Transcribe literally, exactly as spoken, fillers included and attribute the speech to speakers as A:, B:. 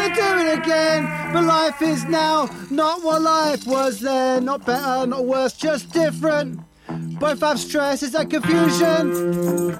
A: wanna do it again. But life is now not what life was then. Not better, not worse, just different. Both have stress, is that confusion?